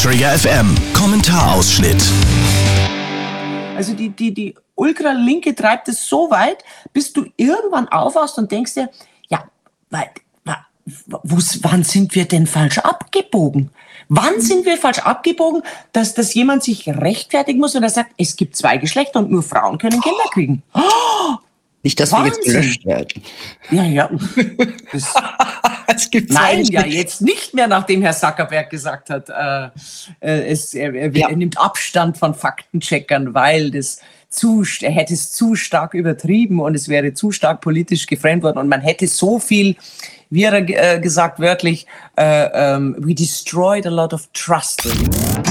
Trigger FM Kommentarausschnitt. Also die Ultralinke treibt es so weit, bis du irgendwann aufwachst und denkst dir, ja, wann sind wir denn falsch abgebogen? Wann sind wir falsch abgebogen, dass jemand sich rechtfertigen muss und er sagt, es gibt 2 Geschlechter und nur Frauen können Kinder kriegen? Oh, nicht, dass wir jetzt gelöscht werden. Ja. Es gibt Nein, ja, jetzt nicht mehr, nachdem Herr Zuckerberg gesagt hat, er nimmt Abstand von Faktencheckern, weil er hätte es zu stark übertrieben und es wäre zu stark politisch geframed worden und man hätte so viel, wie er gesagt wörtlich, we destroyed a lot of trust.